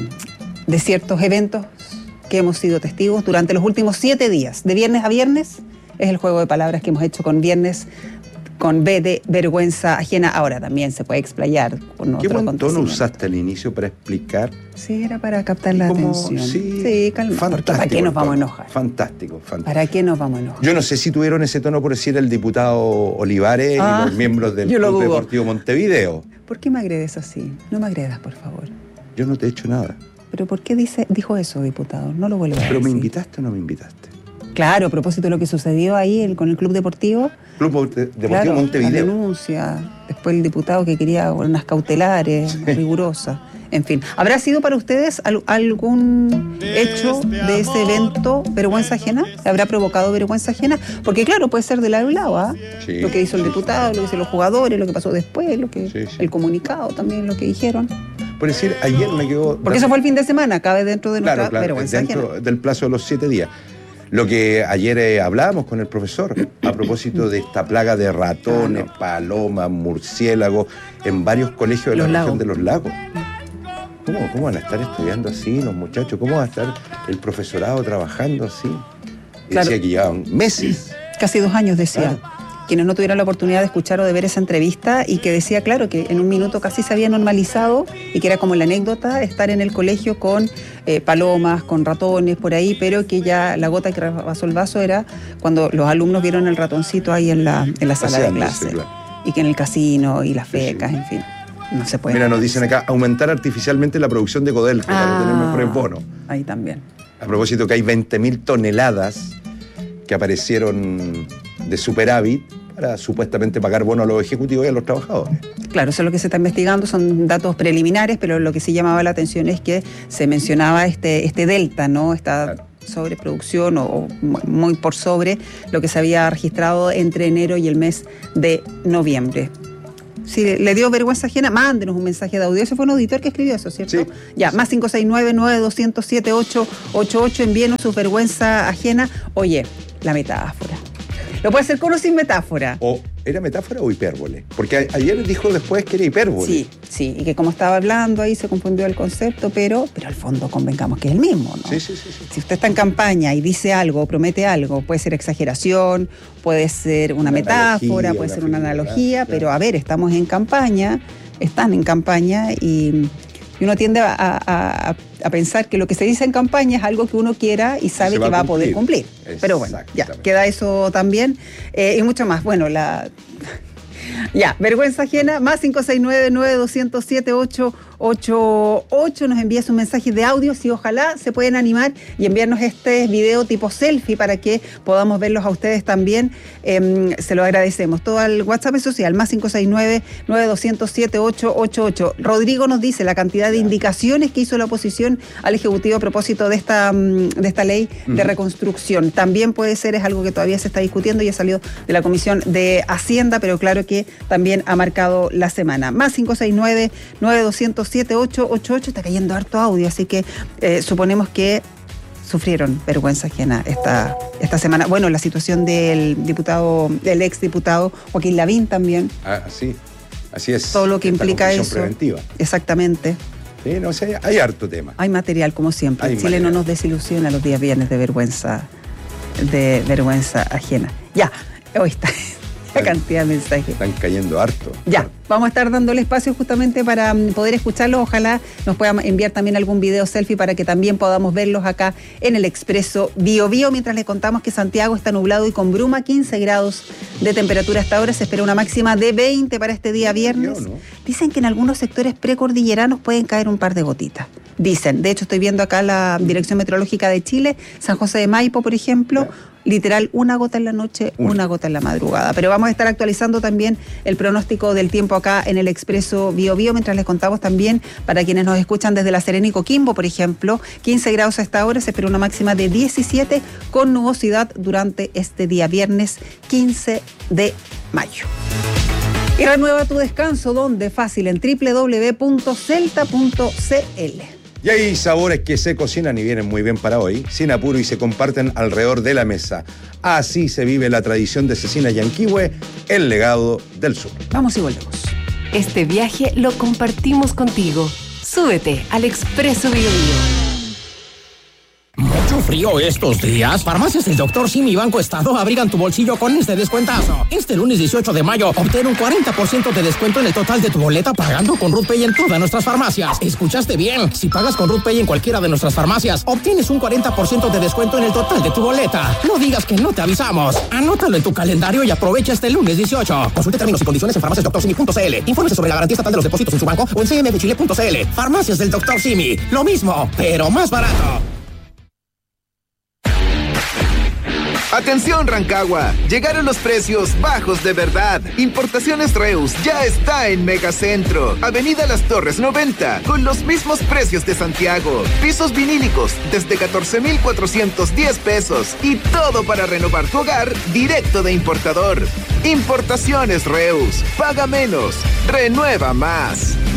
de ciertos eventos que hemos sido testigos durante los últimos siete días, de viernes a viernes, es el juego de palabras que hemos hecho con viernes, con B de vergüenza ajena. Ahora también se puede explayar con otro ¿Qué buen tono acontecimiento. usaste al inicio para explicar? Sí, era para captar la Como, atención. Sí, sí calma, porque ¿para qué nos vamos a enojar? Fantástico, fantástico. ¿Para qué nos vamos a enojar? Yo no sé si tuvieron ese tono por decir el diputado Olivares ah, y los miembros del Club Deportivo Montevideo. ¿Por qué me agredes así? No me agredas, por favor. Yo no te he hecho nada. ¿Pero por qué dice, dijo eso, diputado? No lo vuelvo a decir. ¿Pero me invitaste o no me invitaste? Claro, a propósito de lo que sucedió ahí el, con el Club Deportivo. Club Deportivo claro, Montevideo. La denuncia, después el diputado que quería unas cautelares sí. rigurosas. En fin, ¿habrá sido para ustedes al, algún hecho de ese evento vergüenza ajena? ¿Habrá provocado vergüenza ajena? Porque claro, puede ser de lado y lado, ¿ah? Sí, lo que hizo el sí, diputado, sí. lo que hicieron los jugadores, lo que pasó después, lo que sí, sí. el comunicado también, lo que dijeron. Por decir, ayer me quedó... Porque eso fue el fin de semana, cabe dentro de claro, nuestra claro, vergüenza dentro ajena. del plazo de los siete días. Lo que ayer eh, hablábamos con el profesor a propósito de esta plaga de ratones, ah, no. palomas, murciélagos en varios colegios de la los región lagos. de los lagos. ¿Cómo, ¿Cómo van a estar estudiando así los muchachos? ¿Cómo va a estar el profesorado trabajando así? Y claro. decía que llevaban meses. Casi dos años, decía. Claro. quienes no tuvieron la oportunidad de escuchar o de ver esa entrevista, y que decía, claro, que en un minuto casi se había normalizado y que era como la anécdota estar en el colegio con eh, palomas, con ratones por ahí, pero que ya la gota que rebasó el vaso era cuando los alumnos vieron el ratoncito ahí en la, en la sala de clase. Sí, claro. Y que en el casino y las fecas, sí, sí. en fin. No se puede. Mira, nos dicen acá, aumentar artificialmente la producción de Codelco ah, para tener mejores bonos. Ahí también. A propósito que hay veinte mil toneladas que aparecieron de superávit para supuestamente pagar bonos a los ejecutivos y a los trabajadores. Claro, eso es lo que se está investigando, son datos preliminares, pero lo que sí llamaba la atención es que se mencionaba este, este delta, ¿no? Esta claro. sobreproducción o, o muy por sobre lo que se había registrado entre enero y el mes de noviembre. Si le dio vergüenza ajena, mándenos un mensaje de audio. Ese fue un auditor que escribió eso, ¿cierto? Sí. Ya, más cinco seis nueve, nueve dos cero siete, ocho ocho ocho, envíenos su vergüenza ajena. Oye, la metáfora. Lo puede hacer con o sin metáfora. O ¿era metáfora o hipérbole? Porque a, ayer dijo después que era hipérbole. Sí, sí, y que como estaba hablando ahí se confundió el concepto, pero, pero al fondo convengamos que es el mismo, ¿no? Sí, sí, sí, sí. Si usted está en campaña y dice algo, promete algo, puede ser exageración, puede ser una, una metáfora, puede ser una analogía, claro. Pero a ver, estamos en campaña, están en campaña y... Y uno tiende a, a, a pensar que lo que se dice en campaña es algo que uno quiera y sabe que va, va a poder cumplir. Pero bueno, ya, queda eso también. Eh, y mucho más. Bueno, la... Ya, vergüenza ajena, más cinco seis nueve, nueve dos cero siete, ocho ocho ocho, nos envía sus mensajes de audio, si ojalá se pueden animar y enviarnos este video tipo selfie para que podamos verlos a ustedes también, eh, se lo agradecemos. Todo al WhatsApp social, más cinco seis nueve, nueve dos cero siete, ocho ocho ocho. Rodrigo nos dice la cantidad de indicaciones que hizo la oposición al Ejecutivo a propósito de esta, de esta ley uh-huh. de reconstrucción. También puede ser, es algo que todavía se está discutiendo y ha salido de la Comisión de Hacienda, pero claro que también ha marcado la semana. Más cinco seis nueve, nueve dos cero siete, ocho ocho ocho, está cayendo harto audio, así que eh, suponemos que sufrieron vergüenza ajena esta, esta semana. Bueno, la situación del diputado, del exdiputado Joaquín Lavín también. Ah, sí, así es. Todo lo que implica eso. Preventiva. Exactamente. Sí, no sé, hay harto tema. Hay material, como siempre. Hay Chile material. No nos desilusiona los días viernes de vergüenza, de vergüenza ajena. Ya, hoy está. La cantidad de mensajes. Están cayendo harto. Ya, vamos a estar dándole espacio justamente para poder escucharlos. Ojalá nos puedan enviar también algún video selfie para que también podamos verlos acá en el Expreso Bio Bio. Mientras les contamos que Santiago está nublado y con bruma, quince grados de temperatura hasta ahora. Se espera una máxima de veinte para este día viernes. ¿No? Dicen que en algunos sectores precordilleranos pueden caer un par de gotitas. Dicen, de hecho estoy viendo acá la Dirección Meteorológica de Chile, San José de Maipo, por ejemplo, ya. Literal, una gota en la noche, una. una gota en la madrugada. Pero vamos a estar actualizando también el pronóstico del tiempo acá en el Expreso Bio Bio, mientras les contamos también, para quienes nos escuchan desde La Serena y Coquimbo, por ejemplo, quince grados a esta hora, se espera una máxima de diecisiete con nubosidad durante este día viernes quince de mayo. Y renueva tu descanso, ¿dónde? Fácil, en doble u doble u doble u punto celta punto c l. Y hay sabores que se cocinan y vienen muy bien para hoy, sin apuro y se comparten alrededor de la mesa. Así se vive la tradición de Cecina Yanquihue, el legado del sur. Vamos y volvemos. Este viaje lo compartimos contigo. Súbete al Expreso Bio Bio. ¿Mucho frío estos días? Farmacias del doctor Simi y Banco Estado abrigan tu bolsillo con este descuentazo. Este lunes dieciocho de mayo, obtén un cuarenta por ciento de descuento en el total de tu boleta pagando con RuthPay en todas nuestras farmacias. ¿Escuchaste bien? Si pagas con RuthPay en cualquiera de nuestras farmacias, obtienes un cuarenta por ciento de descuento en el total de tu boleta. No digas que no te avisamos. Anótalo en tu calendario y aprovecha este lunes dieciocho. Consulte términos y condiciones en farmacias doctor simi punto c l. Infórmese sobre la garantía estatal de los depósitos en su banco o en c m de chile punto c l. Farmacias del doctor Simi. Lo mismo, pero más barato. Atención Rancagua, llegaron los precios bajos de verdad. Importaciones Reus ya está en Megacentro, Avenida Las Torres noventa, con los mismos precios de Santiago. Pisos vinílicos desde catorce mil cuatrocientos diez pesos y todo para renovar tu hogar directo de importador. Importaciones Reus, paga menos, renueva más.